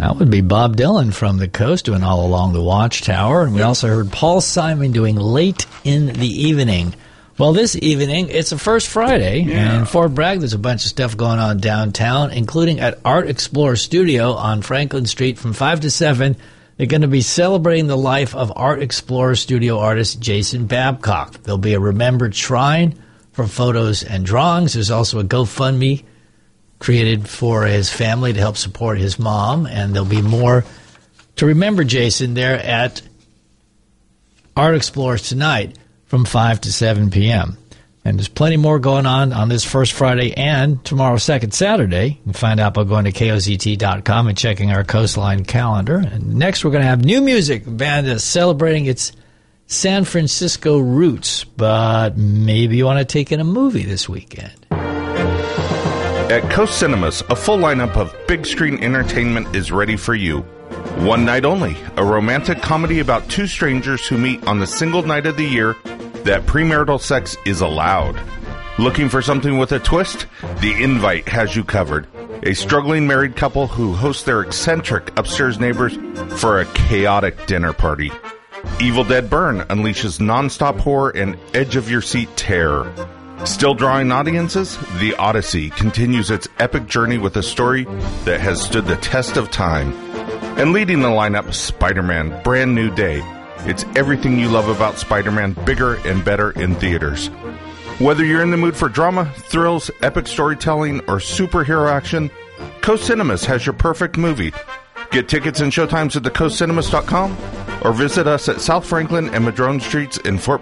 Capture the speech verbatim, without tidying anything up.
That would be Bob Dylan from the Coast doing All Along the Watchtower. And we also heard Paul Simon doing Late in the Evening. Well, this evening, it's the first Friday, yeah. and in Fort Bragg, there's a bunch of stuff going on downtown, including at Art Explorer Studio on Franklin Street from five to seven. They're going to be celebrating the life of Art Explorer Studio artist Jason Babcock. There'll be a remembered shrine for photos and drawings. There's also a GoFundMe created for his family to help support his mom, and there'll be more to remember Jason there at Art Explorers tonight from five to seven p.m. And there's plenty more going on on this first Friday and tomorrow, second Saturday. You can find out by going to K O Z T dot com and checking our Coastline calendar. And next we're going to have new music. The band is celebrating its San Francisco roots, but maybe you want to take in a movie this weekend. At Coast Cinemas, a full lineup of big screen entertainment is ready for you. One Night Only, a romantic comedy about two strangers who meet on the single night of the year that premarital sex is allowed. Looking for something with a twist? The Invite has you covered. A struggling married couple who host their eccentric upstairs neighbors for a chaotic dinner party. Evil Dead Burn unleashes nonstop horror and edge-of-your-seat terror. Still drawing audiences? The Odyssey continues its epic journey with a story that has stood the test of time. And leading the lineup, Spider-Man Brand New Day. It's everything you love about Spider-Man, bigger and better in theaters. Whether you're in the mood for drama, thrills, epic storytelling, or superhero action, Coast Cinemas has your perfect movie. Get tickets and showtimes at the coast cinemas dot com or visit us at South Franklin and Madrone Streets in Fort